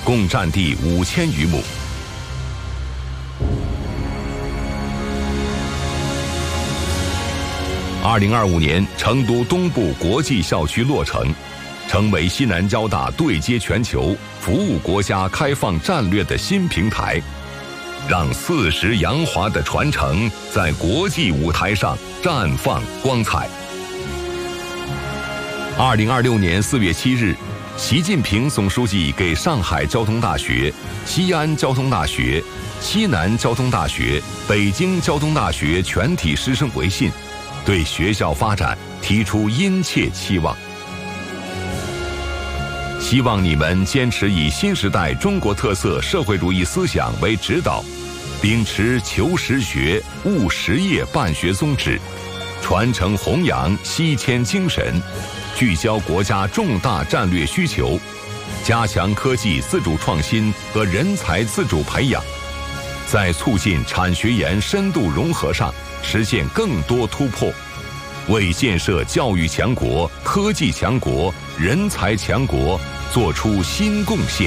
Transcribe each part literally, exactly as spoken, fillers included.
共占地五千余亩。二零二五年，成都东部国际校区落成，成为西南交大对接全球、服务国家开放战略的新平台，让四十洋华的传承在国际舞台上绽放光彩。二零二六年四月七日，习近平总书记给上海交通大学、西安交通大学、西南交通大学、北京交通大学全体师生回信，对学校发展提出殷切期望。希望你们坚持以新时代中国特色社会主义思想为指导，秉持求实学、务实业办学宗旨，传承弘扬西迁精神，聚焦国家重大战略需求，加强科技自主创新和人才自主培养，在促进产学研深度融合上实现更多突破，为建设教育强国、科技强国、人才强国做出新贡献。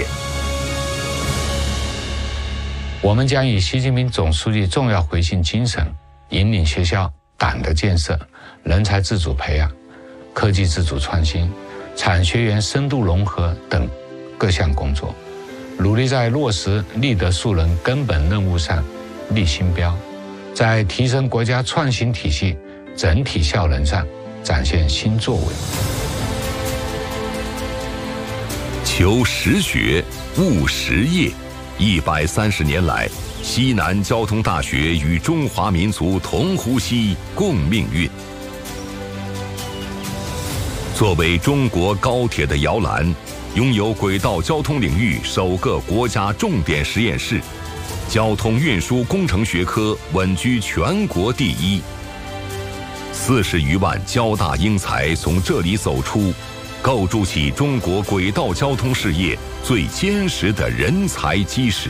我们将以习近平总书记重要回信精神，引领学校党的建设、人才自主培养、科技自主创新、产学研深度融合等各项工作，努力在落实立德树人根本任务上立新标，在提升国家创新体系整体效能上展现新作为。 求实学，务实业。一百三十年来，西南交通大学与中华民族同呼吸、共命运。作为中国高铁的摇篮，拥有轨道交通领域首个国家重点实验室，交通运输工程学科稳居全国第一。四十余万交大英才从这里走出，构筑起中国轨道交通事业最坚实的人才基石。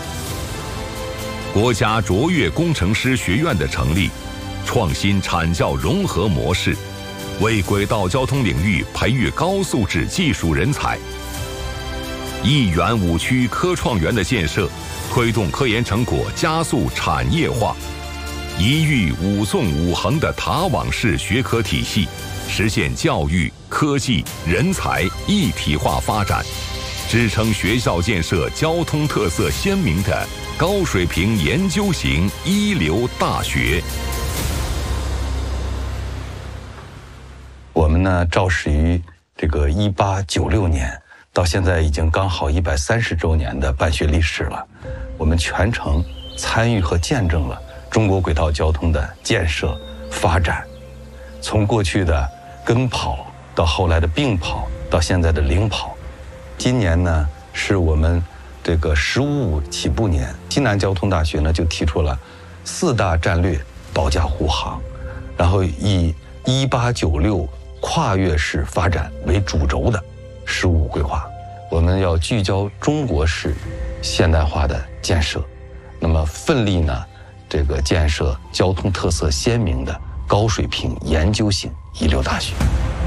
国家卓越工程师学院的成立，创新产教融合模式，为轨道交通领域培育高素质技术人才。一园五区科创园的建设，推动科研成果加速产业化。一育五纵五横的塔网式学科体系，实现教育、科技、人才一体化发展，支撑学校建设交通特色鲜明的高水平研究型一流大学。 我们呢，肇始于这个一八九六年，到现在已经刚好一百三十周年的办学历史了。我们全程参与和见证了中国轨道交通的建设发展，从过去的跟跑到后来的并跑，到现在的领跑。今年呢，是我们这个“十五五”起步年，西南交通大学呢就提出了四大战略保驾护航，然后以一八九六跨越式发展为主轴的“十五五”规划。我们要聚焦中国式现代化的建设，那么奋力呢，这个建设交通特色鲜明的高水平研究型一流大学。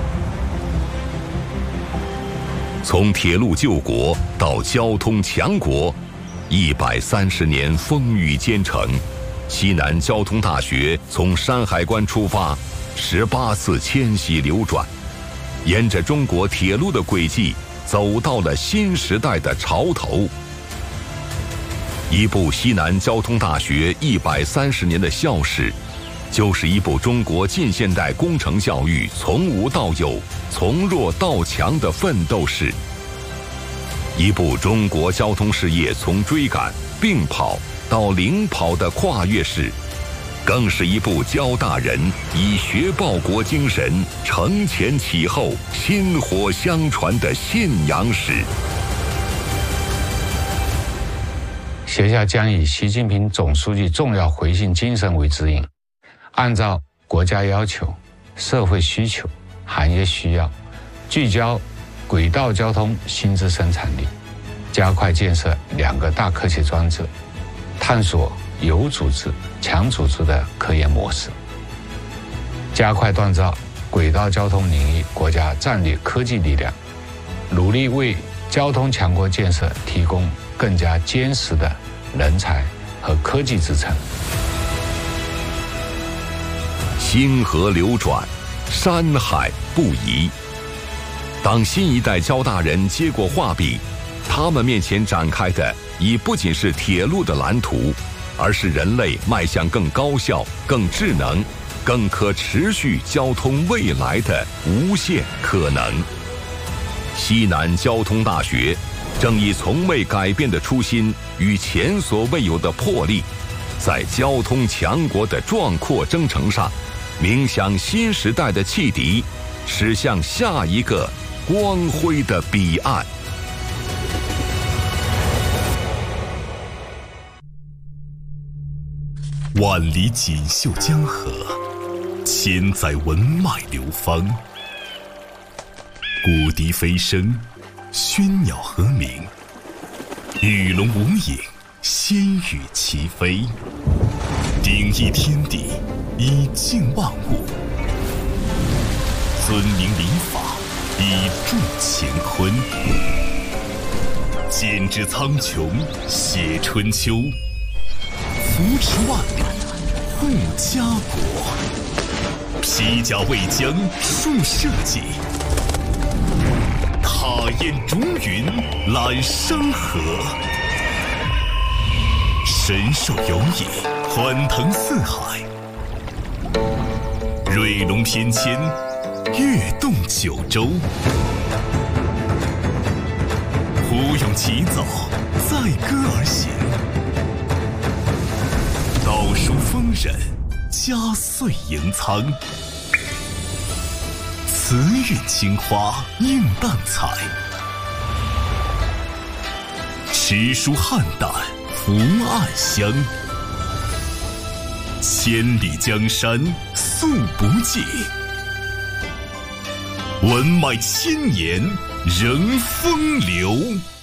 从铁路救国到交通强国，一百三十年风雨兼程，西南交通大学从山海关出发，十八次迁徙流转，沿着中国铁路的轨迹，走到了新时代的潮头。一部西南交通大学一百三十年的校史，就是一部中国近现代工程教育从无到有、从弱到强的奋斗史，一部中国交通事业从追赶、并跑到领跑的跨越史，更是一部交大人以学报国精神承前启后、薪火相传的信仰史。 学校将以习近平总书记重要回信精神为指引，按照国家要求、社会需求、行业需要，聚焦轨道交通新质生产力，加快建设两个大科学专责，探索有组织、强组织的科研模式，加快锻造轨道交通领域国家战略科技力量，努力为交通强国建设提供更加坚实的人才和科技支撑。 星河流转，山海不移。当新一代交大人接过画笔，他们面前展开的已不仅是铁路的蓝图，而是人类迈向更高效、更智能、更可持续交通未来的无限可能。西南交通大学正以从未改变的初心与前所未有的魄力，在交通强国的壮阔征程上，鸣响新时代的汽笛，驶向下一个光辉的彼岸。 万里锦绣江河，千载文脉流芳。古笛飞声，喧鸟和鸣，与龙无影，仙羽齐飞。鼎益天地，以静万物；尊明礼法，以助乾坤。剪纸苍穹，写春秋；扶持万里，护家国。披甲为疆，树社稷；踏雁逐云，揽山河。神兽游弋，欢腾四海；瑞龙翩跹，跃动九州。胡勇起早，载歌而行；道书丰稔，家岁盈仓。慈韵青花，映淡彩；诗书汉淡，福暗香。千里江山素不尽，文脉千年仍风流。